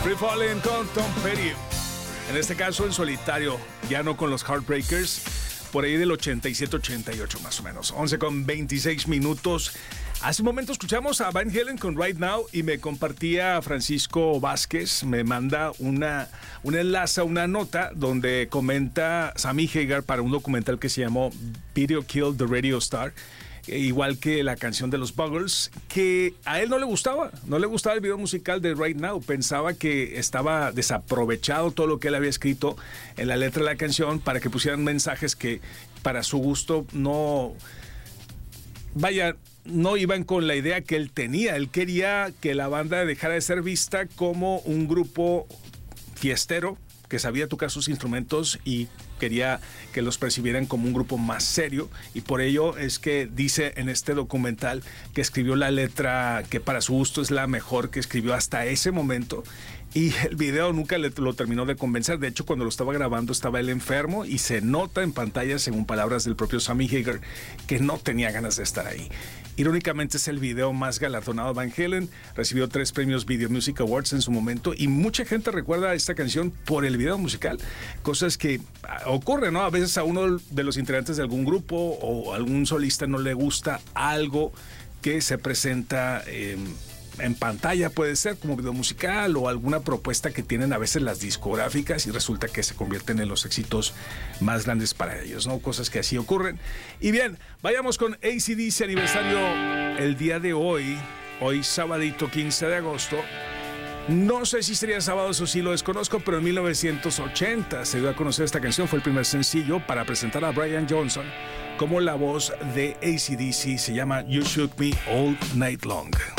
Free Fallin' con Tom Petty. En este caso en solitario, ya no con los Heartbreakers, por ahí del 87-88 más o menos. 11:26. Hace un momento escuchamos a Van Halen con Right Now y me compartía Francisco Vázquez, me manda un enlace, una nota donde comenta Sammy Hagar para un documental que se llamó Video Killed the Radio Star, igual que la canción de los Buggles, que a él no le gustaba el video musical de Right Now, pensaba que estaba desaprovechado todo lo que él había escrito en la letra de la canción para que pusieran mensajes que para su gusto no iban con la idea que él tenía. Él quería que la banda dejara de ser vista como un grupo fiestero que sabía tocar sus instrumentos y quería que los percibieran como un grupo más serio, y por ello es que dice en este documental que escribió la letra que para su gusto es la mejor que escribió hasta ese momento, y el video nunca lo terminó de convencer. De hecho, cuando lo estaba grabando estaba él enfermo y se nota en pantalla, según palabras del propio Sammy Hagar, que no tenía ganas de estar ahí. Irónicamente es el video más galardonado de Van Halen, recibió 3 premios Video Music Awards en su momento y mucha gente recuerda esta canción por el video musical, cosas que ocurren, ¿no? A veces a uno de los integrantes de algún grupo o algún solista no le gusta algo que se presenta en pantalla, puede ser como video musical o alguna propuesta que tienen a veces las discográficas y resulta que se convierten en los éxitos más grandes para ellos, ¿no? Cosas que así ocurren. Y bien, vayamos con AC/DC aniversario el día de hoy sabadito 15 de agosto. No sé si sería sábado, eso sí lo desconozco, pero en 1980 se dio a conocer esta canción, fue el primer sencillo para presentar a Brian Johnson como la voz de AC/DC, se llama You Shook Me All Night Long.